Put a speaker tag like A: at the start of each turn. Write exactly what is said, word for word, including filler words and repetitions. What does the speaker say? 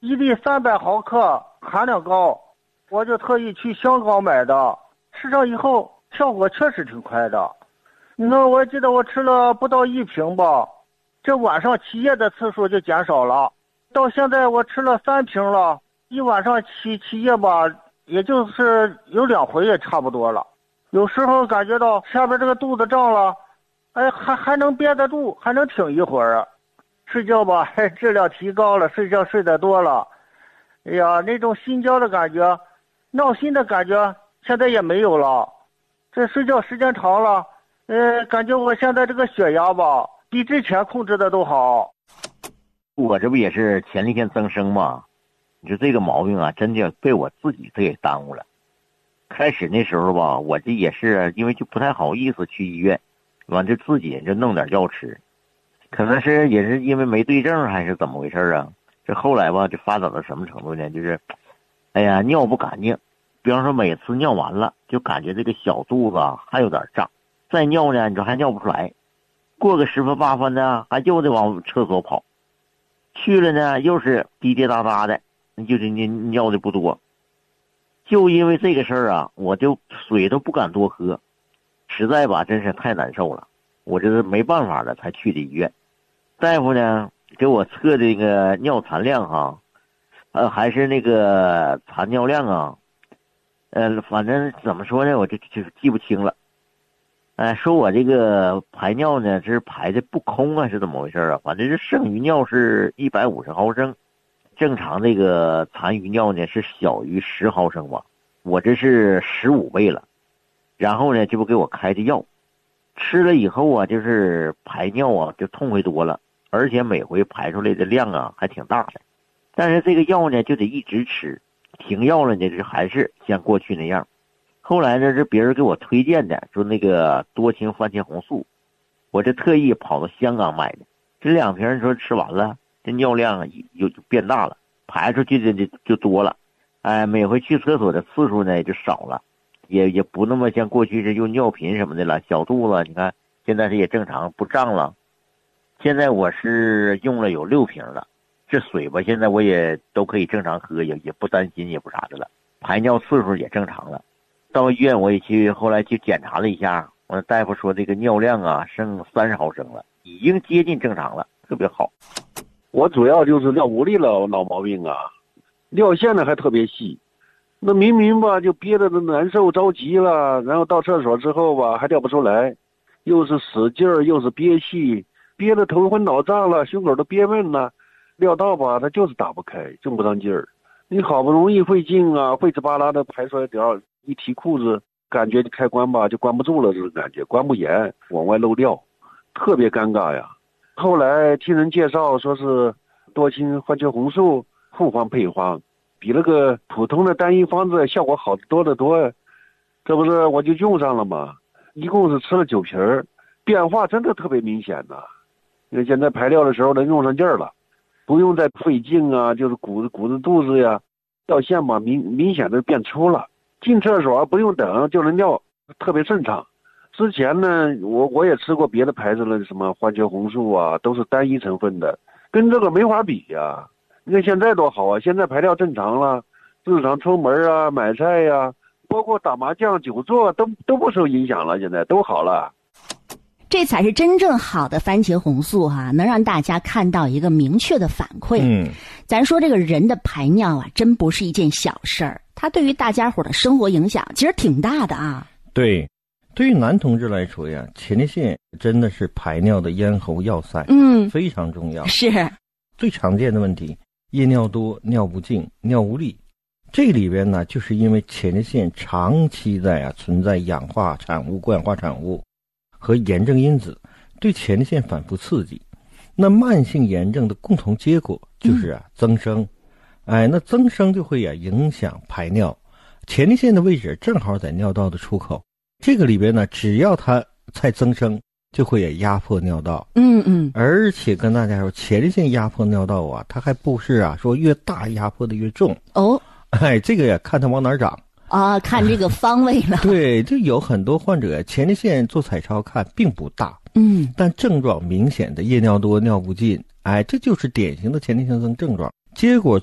A: 一粒三百毫克，含量高，我就特意去香港买的。吃上以后效果确实挺快的。你看，我记得我吃了不到一瓶吧，这晚上起夜的次数就减少了。到现在我吃了三瓶了，一晚上起起夜吧，也就是有两回也差不多了。有时候感觉到下边这个肚子胀了，哎，还还能憋得住，还能挺一会儿。睡觉吧，还质量提高了，睡觉睡得多了。哎呀，那种心焦的感觉，闹心的感觉，现在也没有了。这睡觉时间长了，呃，感觉我现在这个血压吧，比之前控制的都好。
B: 我这不也是前列腺增生吗？你说这个毛病啊，真的被我自己给耽误了。开始那时候吧，我这也是因为就不太好意思去医院，完就自己就弄点药吃，可能是也是因为没对症还是怎么回事啊？这后来吧，就发展到什么程度呢？就是，哎呀，尿不干净，比方说每次尿完了，就感觉这个小肚子还有点胀，再尿呢，你说还尿不出来，过个十分八分的，还又得往厕所跑，去了呢又是滴滴答答的，就是你尿的不多。就因为这个事儿啊，我就水都不敢多喝，实在吧，真是太难受了。我这是没办法了才去的医院。大夫呢给我测的那个尿残量哈，呃，还是那个残尿量啊，呃，反正怎么说呢，我就就记不清了。哎、呃，说我这个排尿呢是排的不空啊，是怎么回事啊？反正是剩余尿是一百五十毫升。正常这个残余尿呢是小于十毫升吧，我这是十五倍了。然后呢，这不给我开的药，吃了以后啊，就是排尿啊就痛快多了，而且每回排出来的量啊还挺大的。但是这个药呢就得一直吃，停药了呢就还是像过去那样。后来呢是别人给我推荐的，说那个多氢番茄红素，我这特意跑到香港买的，这两瓶你说吃完了。这尿量又就变大了，排出去的就就多了，哎，每回去厕所的次数呢就少了，也也不那么像过去是用尿频什么的了，小肚子你看现在是也正常不胀了。现在我是用了有六瓶了，这水吧现在我也都可以正常喝，也也不担心也不啥的了，排尿次数也正常了。到医院我也去后来去检查了一下，我大夫说这个尿量啊剩三十毫升了，已经接近正常了，特别好。
C: 我主要就是尿无力了，老毛病啊，尿线呢还特别细，那明明吧就憋得难受着急了，然后到厕所之后吧还尿不出来，又是使劲儿又是憋气，憋得头昏脑胀了，胸口都憋闷了，尿道吧它就是打不开，正不上劲儿。你好不容易费劲啊，费哧吧啦的排出来点儿，一提裤子感觉开关吧就关不住了，这种感觉关不严，往外漏尿，特别尴尬呀。后来听人介绍说是多氢番茄红素复方配方，比那个普通的单一方子效果好多得多，这不是我就用上了吗？一共是吃了九瓶儿，变化真的特别明显呐。因为现在排尿的时候能用上劲儿了，不用再费劲啊，就是鼓着鼓着肚子呀，尿线吧明明显的变粗了，进厕所不用等就能尿，特别顺畅。之前呢，我我也吃过别的牌子的什么番茄红素啊，都是单一成分的，跟这个没法比呀、啊。你看现在多好啊，现在排尿正常了，日常出门啊、买菜呀、啊，包括打麻将、久坐都都不受影响了，现在都好了。
D: 这才是真正好的番茄红素哈、啊，能让大家看到一个明确的反馈。
E: 嗯，
D: 咱说这个人的排尿啊，真不是一件小事儿，它对于大家伙的生活影响其实挺大的啊。
E: 对。对于男同志来说呀，前列腺真的是排尿的咽喉要塞，
D: 嗯，
E: 非常重要。
D: 是
E: 最常见的问题，夜尿多、尿不尽、尿无力，这里边呢，就是因为前列腺长期在啊存在氧化产物、过氧化产物和炎症因子，对前列腺反复刺激。那慢性炎症的共同结果就是啊、嗯、增生，哎，那增生就会啊影响排尿。前列腺的位置正好在尿道的出口。这个里边呢，只要它再增生，就会压迫尿道。
D: 嗯嗯。
E: 而且跟大家说，前列腺压迫尿道啊，它还不是啊，说越大压迫的越重。
D: 哦。
E: 哎，这个呀，看它往哪儿长。
D: 啊，看这个方位了。
E: 对，就有很多患者前列腺做彩超看并不大，
D: 嗯，
E: 但症状明显的夜尿多、尿不尽，哎，这就是典型的前列腺增症状。结果